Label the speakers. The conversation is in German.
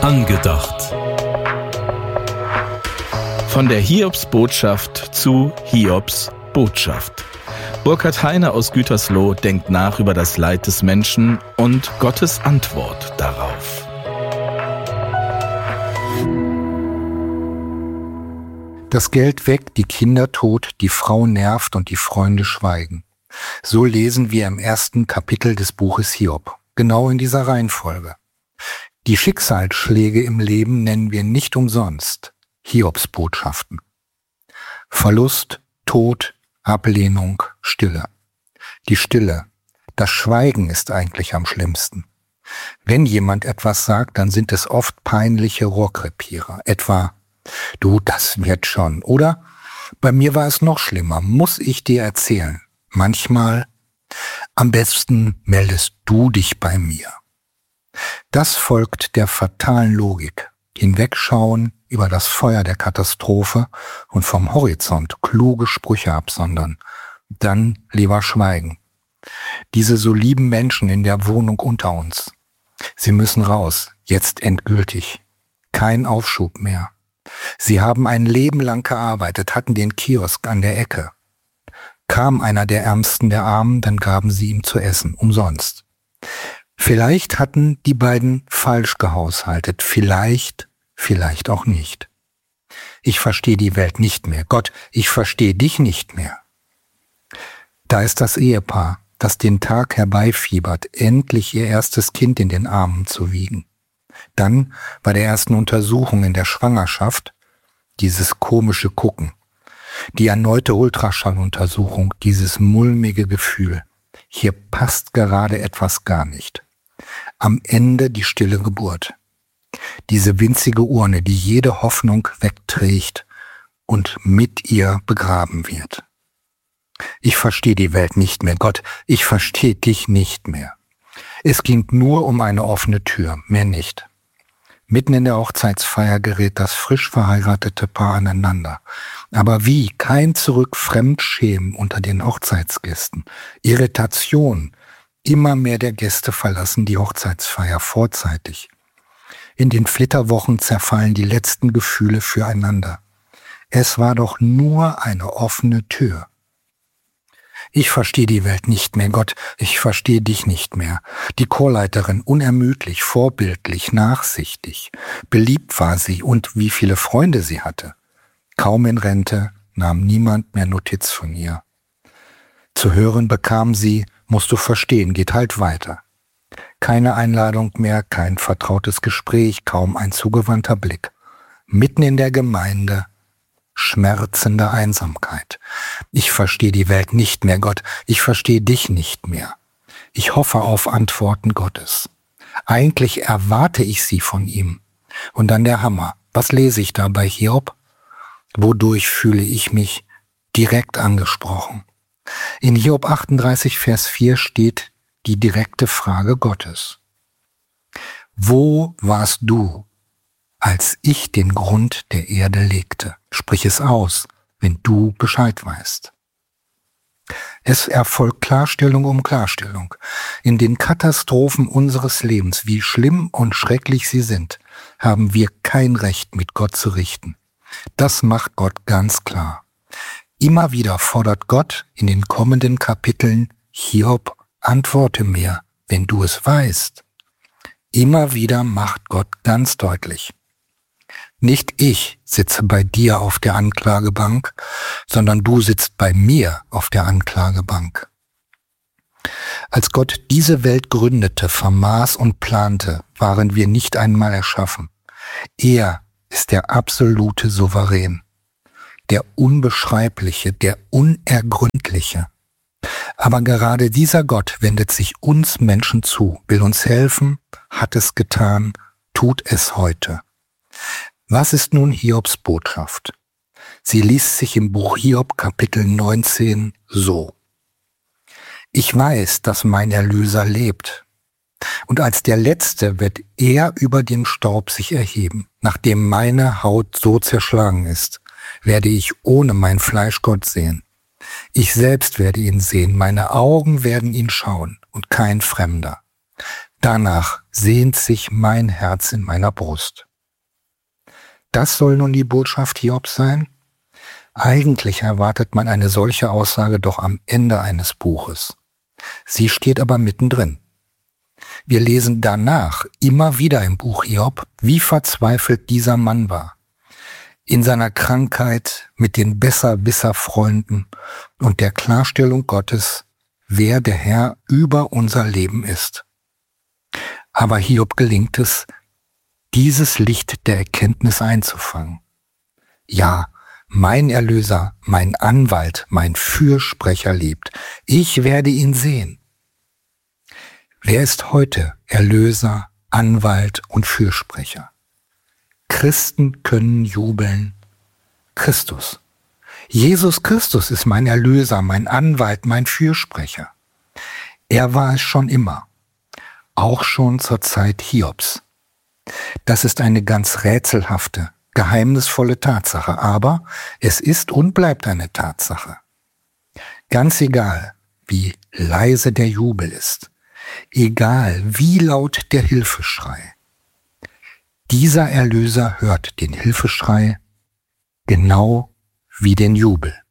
Speaker 1: Angedacht. Von der Hiobsbotschaft zu Hiobs Botschaft. Burkhard Heine aus Gütersloh denkt nach über das Leid des Menschen und Gottes Antwort darauf.
Speaker 2: Das Geld weg, die Kinder tot, die Frau nervt und die Freunde schweigen. So lesen wir im ersten Kapitel des Buches Hiob, genau in dieser Reihenfolge. Die Schicksalsschläge im Leben nennen wir nicht umsonst Hiobsbotschaften. Verlust, Tod, Ablehnung, Stille. Die Stille, das Schweigen ist eigentlich am schlimmsten. Wenn jemand etwas sagt, dann sind es oft peinliche Rohrkrepierer. Etwa, du, das wird schon. Oder, bei mir war es noch schlimmer, muss ich dir erzählen. Manchmal, am besten meldest du dich bei mir. Das folgt der fatalen Logik. Hinwegschauen über das Feuer der Katastrophe und vom Horizont kluge Sprüche absondern. Dann lieber schweigen. Diese so lieben Menschen in der Wohnung unter uns. Sie müssen raus, jetzt endgültig. Kein Aufschub mehr. Sie haben ein Leben lang gearbeitet, hatten den Kiosk an der Ecke. Kam einer der Ärmsten der Armen, dann gaben sie ihm zu essen, umsonst. Vielleicht hatten die beiden falsch gehaushaltet, vielleicht auch nicht. Ich verstehe die Welt nicht mehr. Gott, ich verstehe dich nicht mehr. Da ist das Ehepaar, das den Tag herbeifiebert, endlich ihr erstes Kind in den Armen zu wiegen. Dann bei der ersten Untersuchung in der Schwangerschaft dieses komische Gucken. Die erneute Ultraschalluntersuchung, dieses mulmige Gefühl. Hier passt gerade etwas gar nicht. Am Ende die stille Geburt. Diese winzige Urne, die jede Hoffnung wegträgt und mit ihr begraben wird. Ich verstehe die Welt nicht mehr. Gott, ich verstehe dich nicht mehr. Es ging nur um eine offene Tür, mehr nicht. Mitten in der Hochzeitsfeier gerät das frisch verheiratete Paar aneinander. Aber wie? Kein Zurück, Fremdschämen unter den Hochzeitsgästen. Irritation. Immer mehr der Gäste verlassen die Hochzeitsfeier vorzeitig. In den Flitterwochen zerfallen die letzten Gefühle füreinander. Es war doch nur eine offene Tür. Ich verstehe die Welt nicht mehr, Gott, ich verstehe dich nicht mehr. Die Chorleiterin, unermüdlich, vorbildlich, nachsichtig. Beliebt war sie und wie viele Freunde sie hatte. Kaum in Rente nahm niemand mehr Notiz von ihr. Zu hören bekam sie, musst du verstehen, geht halt weiter. Keine Einladung mehr, kein vertrautes Gespräch, kaum ein zugewandter Blick. Mitten in der Gemeinde schmerzende Einsamkeit. Ich verstehe die Welt nicht mehr, Gott, ich verstehe dich nicht mehr. Ich hoffe auf Antworten Gottes. Eigentlich erwarte ich sie von ihm. Und dann der Hammer. Was lese ich da bei Hiob? Wodurch fühle ich mich direkt angesprochen? In Hiob 38, Vers 4 steht die direkte Frage Gottes. Wo warst du, als ich den Grund der Erde legte? Sprich es aus, wenn du Bescheid weißt. Es erfolgt Klarstellung um Klarstellung. In den Katastrophen unseres Lebens, wie schlimm und schrecklich sie sind, haben wir kein Recht, mit Gott zu richten. Das macht Gott ganz klar. Immer wieder fordert Gott in den kommenden Kapiteln, Hiob, antworte mir, wenn du es weißt. Immer wieder macht Gott ganz deutlich. Nicht ich sitze bei dir auf der Anklagebank, sondern du sitzt bei mir auf der Anklagebank. Als Gott diese Welt gründete, vermaß und plante, waren wir nicht einmal erschaffen. Er ist der absolute Souverän, der Unbeschreibliche, der Unergründliche. Aber gerade dieser Gott wendet sich uns Menschen zu, will uns helfen, hat es getan, tut es heute. Was ist nun Hiobs Botschaft? Sie liest sich im Buch Hiob Kapitel 19 so. Ich weiß, dass mein Erlöser lebt. Und als der Letzte wird er über den Staub sich erheben. Nachdem meine Haut so zerschlagen ist, werde ich ohne mein Fleisch Gott sehen. Ich selbst werde ihn sehen, meine Augen werden ihn schauen und kein Fremder. Danach sehnt sich mein Herz in meiner Brust. Das soll nun die Botschaft Hiobs sein? Eigentlich erwartet man eine solche Aussage doch am Ende eines Buches. Sie steht aber mittendrin. Wir lesen danach immer wieder im Buch Hiob, wie verzweifelt dieser Mann war. In seiner Krankheit, mit den Besserwisser-Freunden und der Klarstellung Gottes, wer der Herr über unser Leben ist. Aber Hiob gelingt es, dieses Licht der Erkenntnis einzufangen. Ja, mein Erlöser, mein Anwalt, mein Fürsprecher lebt. Ich werde ihn sehen. Wer ist heute Erlöser, Anwalt und Fürsprecher? Christen können jubeln. Christus. Jesus Christus ist mein Erlöser, mein Anwalt, mein Fürsprecher. Er war es schon immer, auch schon zur Zeit Hiobs. Das ist eine ganz rätselhafte, geheimnisvolle Tatsache, aber es ist und bleibt eine Tatsache. Ganz egal, wie leise der Jubel ist, egal wie laut der Hilfeschrei, dieser Erlöser hört den Hilfeschrei genau wie den Jubel.